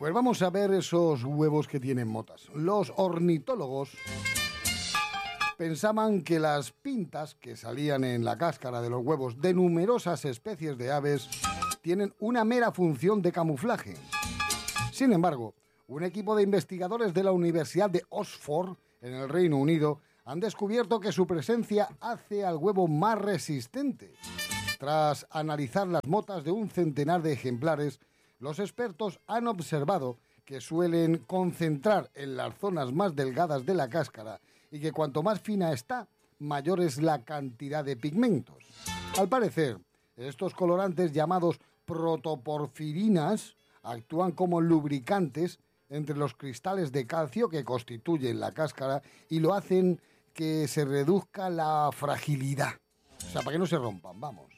Pues vamos a ver esos huevos que tienen motas. Los ornitólogos pensaban que las pintas que salían en la cáscara de los huevos de numerosas especies de aves tienen una mera función de camuflaje. Sin embargo, un equipo de investigadores de la Universidad de Oxford, en el Reino Unido, han descubierto que su presencia hace al huevo más resistente. Tras analizar las motas de un centenar de ejemplares, los expertos han observado que suelen concentrar en las zonas más delgadas de la cáscara y que cuanto más fina está, mayor es la cantidad de pigmentos. Al parecer, estos colorantes llamados protoporfirinas actúan como lubricantes entre los cristales de calcio que constituyen la cáscara y lo hacen que se reduzca la fragilidad. O sea, para que no se rompan, vamos.